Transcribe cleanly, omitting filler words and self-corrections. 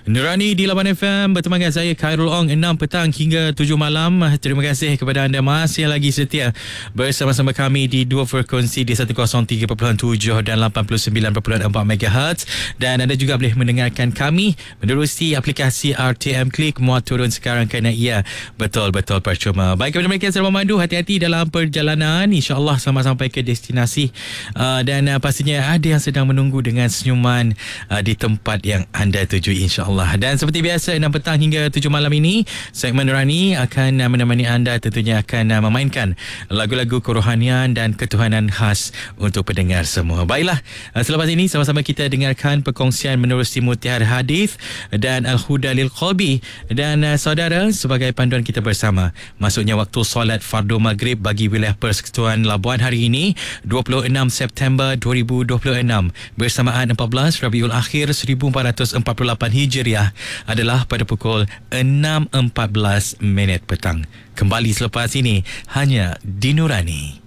Nurani di Lapan FM bertemankan saya Khairul Ong 6 petang hingga 7 malam. Terima kasih kepada anda masih lagi setia bersama-sama kami di dua frekuensi di 103.7 dan 89.4 MHz, dan anda juga boleh mendengarkan kami menerusi aplikasi RTM Klik. Muat turun sekarang kerana ia betul-betul percuma. Baik, kepada mereka yang sedang memandu, hati-hati dalam perjalanan. InsyaAllah selamat sampai ke destinasi, dan pastinya ada yang sedang menunggu dengan senyuman di tempat yang anda tuju, insyaAllah. Dan seperti biasa 6 petang hingga 7 malam ini, segmen Nurani akan menemani anda, tentunya akan memainkan lagu-lagu kerohanian dan ketuhanan khas untuk pendengar semua. Baiklah, selepas ini sama-sama kita dengarkan perkongsian menerusi Mutiara Hadis dan Al-Huda Lil Qalbi. Dan saudara, sebagai panduan kita bersama, masuknya waktu solat fardu maghrib bagi wilayah Persekutuan Labuan hari ini 26 September 2026 bersamaan 14 Rabiul Akhir 1448 Hijriah adalah pada pukul 6.14 petang. Kembali selepas ini hanya di Nurani.